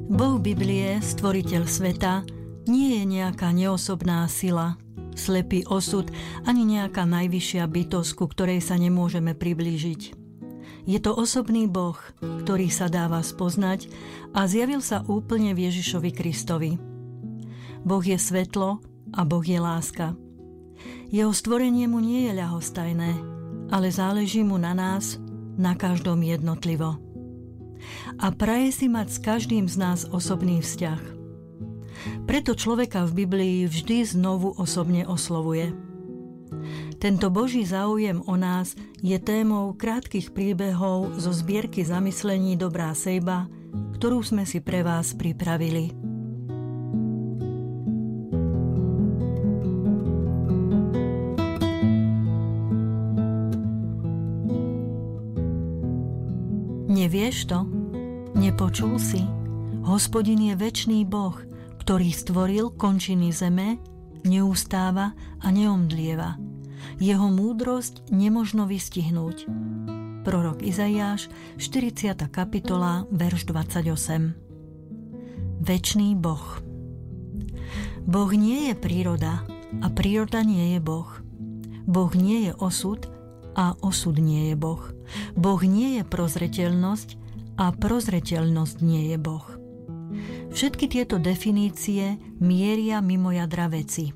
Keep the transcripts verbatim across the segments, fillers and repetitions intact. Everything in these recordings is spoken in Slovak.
Boh Biblie, stvoriteľ sveta, nie je nejaká neosobná sila, slepý osud ani nejaká najvyššia bytosť, ku ktorej sa nemôžeme priblížiť. Je to osobný Boh, ktorý sa dáva spoznať a zjavil sa úplne v Ježišovi Kristovi. Boh je svetlo a Boh je láska. Jeho stvorenie mu nie je ľahostajné, ale záleží mu na nás, na každom jednotlivo. A praje si mať s každým z nás osobný vzťah. Preto človeka v Biblii vždy znovu osobne oslovuje. Tento Boží záujem o nás je témou krátkych príbehov zo zbierky zamyslení Dobrá sejba, ktorú sme si pre vás pripravili. Nevieš to? Nepočul si? Hospodin je večný Boh, ktorý stvoril končiny zeme, neustáva a neomdlieva. Jeho múdrosť nemožno vystihnúť. Prorok Izaiáš, štyridsiata kapitola, verš dvadsaťosem. Večný Boh. Boh nie je príroda a príroda nie je Boh. Boh nie je osud a osud nie je Boh. Boh nie je prozreteľnosť a prozreteľnosť nie je Boh. Všetky tieto definície mieria mimo jadra veci.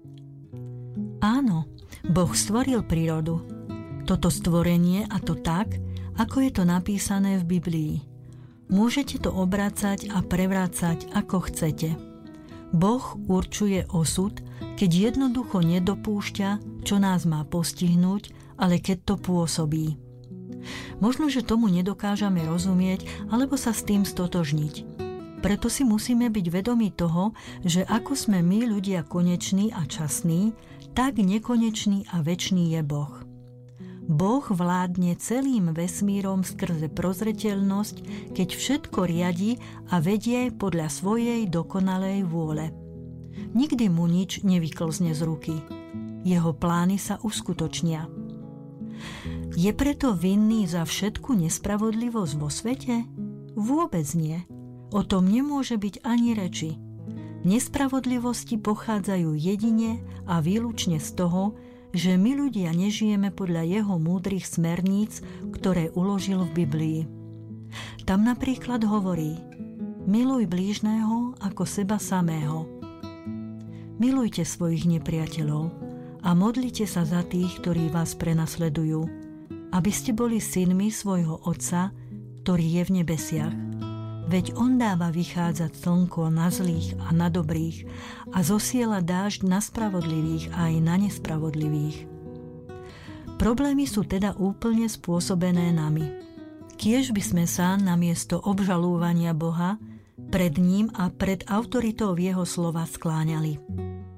Áno, Boh stvoril prírodu. Toto stvorenie, a to tak, ako je to napísané v Biblii. Môžete to obracať a prevrácať, ako chcete. Boh určuje osud, keď jednoducho nedopúšťa, čo nás má postihnúť, ale keď to pôsobí. Možno, že tomu nedokážeme rozumieť, alebo sa s tým stotožniť. Preto si musíme byť vedomí toho, že ako sme my ľudia koneční a časní, tak nekonečný a večný je Boh. Boh vládne celým vesmírom skrze prozreteľnosť, keď všetko riadi a vedie podľa svojej dokonalej vôle. Nikdy mu nič nevyklzne z ruky. Jeho plány sa uskutočnia. Je preto vinný za všetku nespravodlivosť vo svete? Vôbec nie. O tom nemôže byť ani reči. Nespravodlivosti pochádzajú jedine a výlučne z toho, že my ľudia nežijeme podľa jeho múdrych smerníc, ktoré uložil v Biblii. Tam napríklad hovorí: miluj blížneho ako seba samého. Milujte svojich nepriateľov a modlite sa za tých, ktorí vás prenasledujú, aby ste boli synmi svojho Otca, ktorý je v nebesiach. Veď on dáva vychádzať slnko na zlých a na dobrých a zosiela dážď na spravodlivých aj na nespravodlivých. Problémy sú teda úplne spôsobené nami. Kiež by sme sa namiesto obžalúvania Boha pred ním a pred autoritou jeho slova skláňali.